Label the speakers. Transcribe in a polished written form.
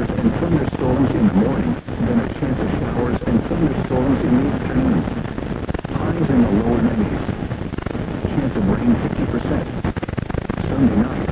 Speaker 1: showers and thunderstorms in the morning, then a chance of showers and thunderstorms in the afternoon. Highs in the lower 90s. Chance of rain 50%. Sunday night.